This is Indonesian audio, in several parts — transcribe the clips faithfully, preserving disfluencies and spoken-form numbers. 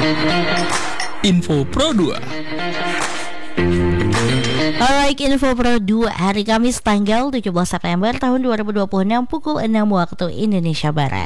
Info Pro dua. Alright, Info Pro dua hari Kamis tanggal tujuh belas September tahun dua ribu dua puluh enam pukul enam waktu Indonesia Barat.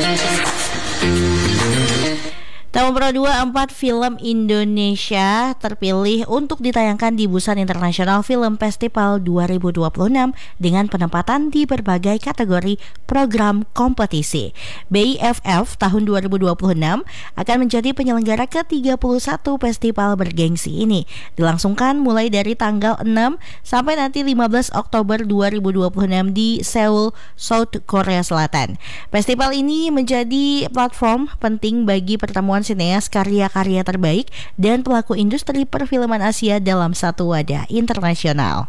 Tamu Pro dua, empat film Indonesia terpilih untuk ditayangkan di Busan International Film Festival dua ribu dua puluh enam dengan penempatan di berbagai kategori program kompetisi. B I F F tahun dua ribu dua puluh enam akan menjadi penyelenggara ke tiga puluh satu festival bergengsi ini, dilangsungkan mulai dari tanggal enam sampai nanti lima belas Oktober dua ribu dua puluh enam di Seoul, South Korea Selatan. Festival ini menjadi platform penting bagi pertemuan sineas karya-karya terbaik dan pelaku industri perfilman Asia dalam satu wadah internasional.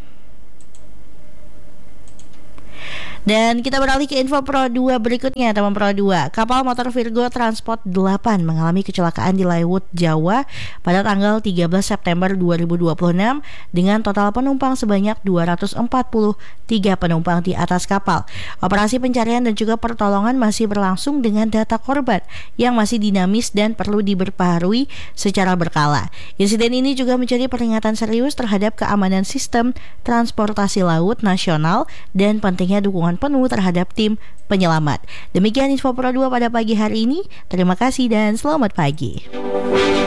Dan kita beralih ke info Pro dua berikutnya, teman Pro dua. Kapal motor Virgo Transport delapan mengalami kecelakaan di Laut Jawa pada tanggal tiga belas September dua ribu dua puluh enam dengan total penumpang sebanyak dua ratus empat puluh tiga penumpang di atas kapal. Operasi pencarian dan juga pertolongan masih berlangsung dengan data korban yang masih dinamis dan perlu diperbaharui secara berkala. Insiden ini juga menjadi peringatan serius terhadap keamanan sistem transportasi laut nasional dan pentingnya dukungan penuh terhadap tim penyelamat. Demikian Info Pro dua pada pagi hari ini. Terima kasih dan selamat pagi.